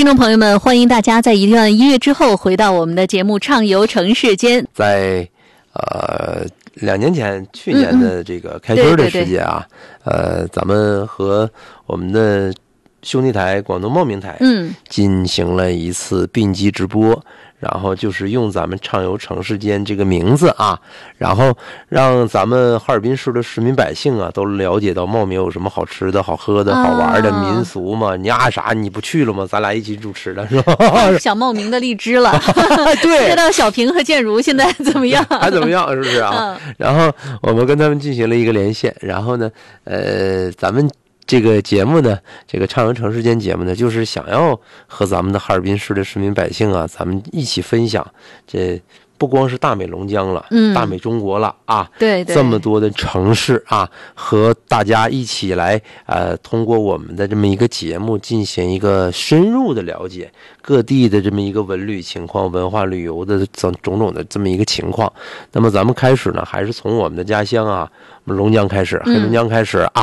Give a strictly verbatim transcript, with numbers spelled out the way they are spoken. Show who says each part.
Speaker 1: 听众朋友们，欢迎大家在一段音乐之后回到我们的节目《畅游城市间》。
Speaker 2: 在呃两年前，去年的这个开春的时间啊，嗯嗯呃，咱们和我们的兄弟台广东茂名台，嗯，进行了一次并机直播。然后就是用咱们畅游城市间这个名字啊，然后让咱们哈尔滨市的市民百姓啊都了解到茂名有什么好吃的好喝的好玩的民俗嘛。你啊啥你不去了吗？咱俩一起主持的是吧？
Speaker 1: 小茂名的荔枝了。
Speaker 2: 对，
Speaker 1: 不知道小平和建茹现在怎么样？
Speaker 2: 还怎么样？是不是啊？嗯、然后我们跟他们进行了一个连线，然后呢，呃，咱们。这个节目呢，这个畅游城市间节目呢，就是想要和咱们的哈尔滨市的市民百姓啊，咱们一起分享这不光是大美龙江了，嗯，大美中国了啊，
Speaker 1: 对对，
Speaker 2: 这么多的城市啊，和大家一起来呃，通过我们的这么一个节目进行一个深入的了解各地的这么一个文旅情况、文化旅游的种种的这么一个情况。那么咱们开始呢，还是从我们的家乡啊，龙江开始，黑龙江开始、嗯、啊。